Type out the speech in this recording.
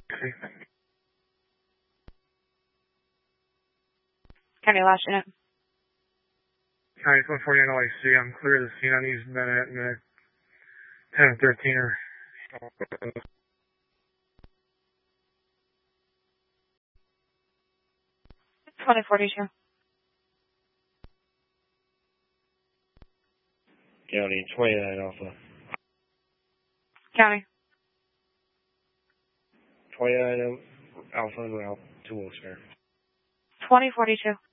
County last unit. County 149 LAC. I'm clear of the scene. I need Bennett and 10 and 13 or 2042. County 29 Alpha. County. 29 Alpha and Route 2 Oscar. 2042.